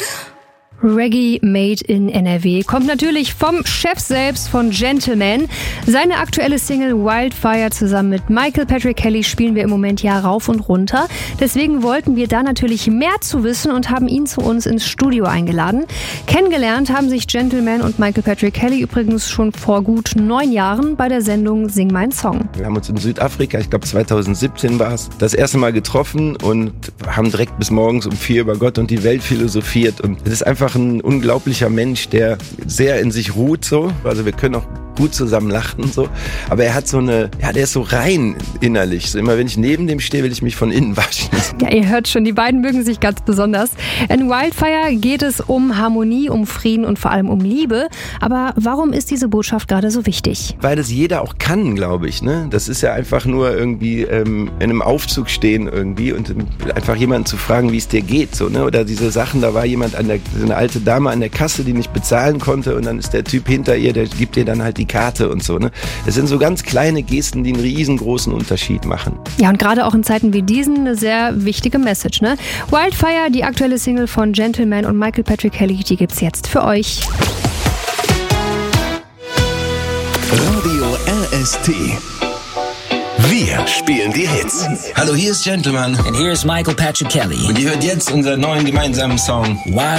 Reggae Made in NRW kommt natürlich vom Chef selbst, von Gentleman. Seine aktuelle Single Wildfire zusammen mit Michael Patrick Kelly spielen wir im Moment ja rauf und runter. Deswegen wollten wir da natürlich mehr zu wissen und haben ihn zu uns ins Studio eingeladen. Kennengelernt haben sich Gentleman und Michael Patrick Kelly übrigens schon vor gut 9 Jahren bei der Sendung Sing mein Song. Wir haben uns in Südafrika, ich glaube 2017 war es, das erste Mal getroffen und haben direkt bis morgens um 4 über Gott und die Welt philosophiert. Und es ist einfach ein unglaublicher Mensch, der sehr in sich ruht so. Also wir können auch gut zusammen lachen und so. Aber er hat so eine, ja, der ist so rein innerlich. So immer wenn ich neben dem stehe, will ich mich von innen waschen. Ja, ihr hört schon, die beiden mögen sich ganz besonders. In Wildfire geht es um Harmonie, um Frieden und vor allem um Liebe. Aber warum ist diese Botschaft gerade so wichtig? Weil das jeder auch kann, glaube ich. Ne? Das ist ja einfach nur irgendwie in einem Aufzug stehen irgendwie und einfach jemanden zu fragen, wie es dir geht. So, ne? Oder diese Sachen, da war jemand so eine alte Dame an der Kasse, die nicht bezahlen konnte und dann ist der Typ hinter ihr, der gibt ihr dann halt die Karte und so. Ne? Es sind so ganz kleine Gesten, die einen riesengroßen Unterschied machen. Ja, und gerade auch in Zeiten wie diesen eine sehr wichtige Message. Ne? Wildfire, die aktuelle Single von Gentleman und Michael Patrick Kelly, die gibt's jetzt für euch. Radio RST. Wir spielen die Hits. Hallo, hier ist Gentleman. And here's Michael Patrick Kelly. Und ihr hört jetzt unseren neuen gemeinsamen Song.